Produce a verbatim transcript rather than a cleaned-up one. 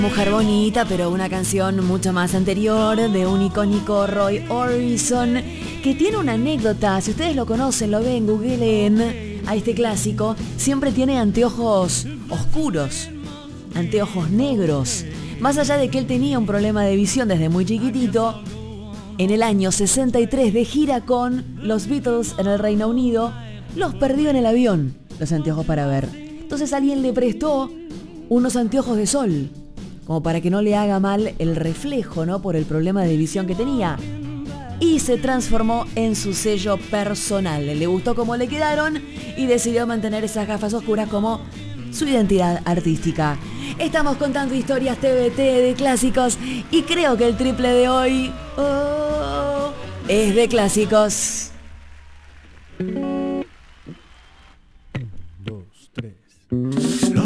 Mujer bonita, pero una canción mucho más anterior de un icónico Roy Orbison que tiene una anécdota. Si ustedes lo conocen, lo ven, googleen a este clásico. Siempre tiene anteojos oscuros, anteojos negros. Más allá de que él tenía un problema de visión desde muy chiquitito, en el año sesenta y tres, de gira con los Beatles en el Reino Unido, los perdió en el avión, los anteojos para ver. Entonces alguien le prestó unos anteojos de sol, como para que no le haga mal el reflejo, ¿no? Por el problema de visión que tenía. Y se transformó en su sello personal. Le gustó cómo le quedaron y decidió mantener esas gafas oscuras como su identidad artística. Estamos contando historias T V T de clásicos y creo que el triple de hoy oh, es de clásicos. Un, dos, tres.